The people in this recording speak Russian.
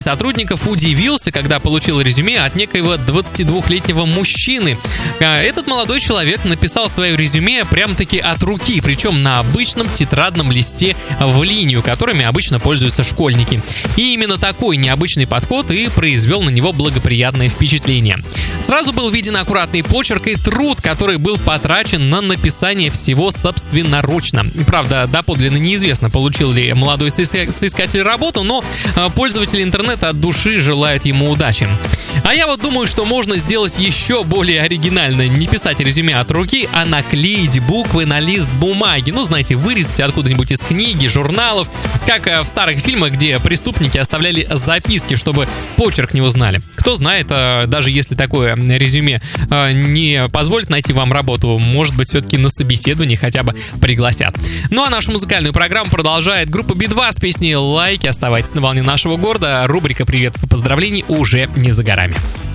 сотрудников удивился, когда получил резюме от некоего 22-летнего мужчины. Этот молодой человек написал свое резюме прям-таки от руки, причем на обычном тетрадном листе в линию, которыми обычно пользуются школьники. И именно такой необычный подход и произвел на него благоприятное впечатление. Сразу был виден аккуратный почерк и труд, который был потрачен на написание всего собственноручно. Правда, доподлинно неизвестно, получил ли молодой соискатель работу, но пользователи интернета от души желают ему удачи. А я вот думаю, что можно сделать еще более оригинально. Не писать резюме от руки, а наклеить буквы на лист бумаги. Ну, знаете, вырезать откуда-нибудь из книги, журналов, как в старых фильмах, где преступники оставляли записки, чтобы почерк не узнали. Кто знает, даже если такое резюме не позволит найти вам работу, может быть, все-таки на собеседовании хотя бы пригласят. Ну а нашу музыкальную программу продолжает группа Би-2 с песней «Лайки». Оставайтесь на волне нашего города. Рубрика «Приветов и поздравлений» уже не за горами.